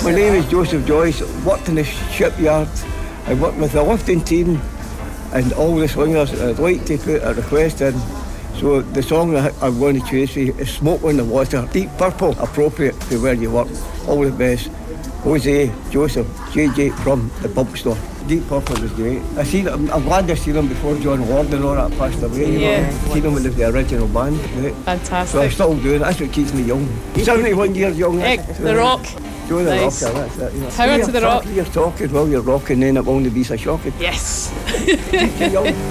My name is Joseph Joyce, worked in the shipyard. I worked with the lifting team and all the swingers. I'd like to put a request in. So the song I'm going to choose for you is Smoke on the Water, Deep Purple, appropriate to where you work. All the best. Jose, Joseph, JJ from the pub store. Deep Purple was great. I'm glad I've seen them before John Ward and all that passed away. Seen them with the original band. Right? Fantastic. So I'm still doing it. That's what keeps me young. 71 years young. The Rock. Joe the Nice. Rocker, that's it. Power to the Rock. You're talking while you're rocking, then it won't be so shocking. Yes. Keep you young.